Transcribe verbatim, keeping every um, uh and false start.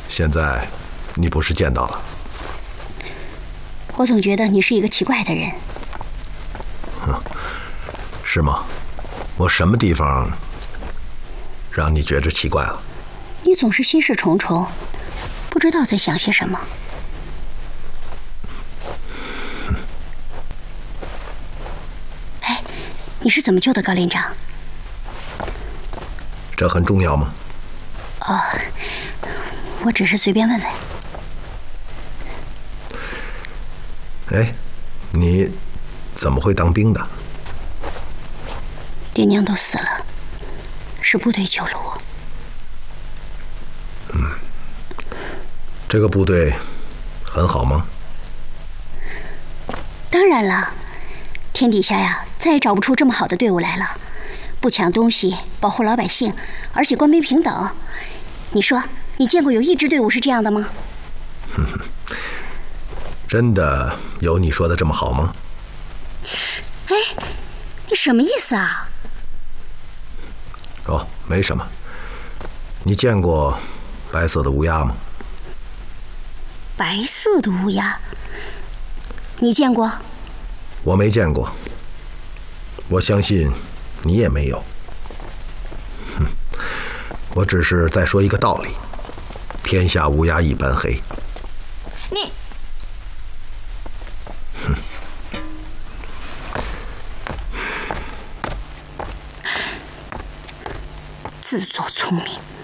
现在你不是见到了？ 我总觉得你是一个奇怪的人。 哼，是吗？我什么地方让你觉着奇怪了？ 你总是心事重重，不知道在想些什么。哎，你是怎么救的高连长？ 这很重要吗？ 哦，我只是随便问问。 哎，你怎么会当兵的？ 爹娘都死了，是部队救了我。 嗯，这个部队很好吗？ 当然了，天底下呀，再也找不出这么好的队伍来了。不抢东西，保护老百姓，而且官兵平等。你说，你见过有一支队伍是这样的吗？ 哼哼，真的有你说的这么好吗？ 哎，你什么意思啊？ 哦，没什么。你见过白色的乌鸦吗？ 白色的乌鸦？你见过？ 我没见过。我相信你也没有。哼，我只是在说一个道理：天下乌鸦一般黑。 你， 哼， 自作聪明。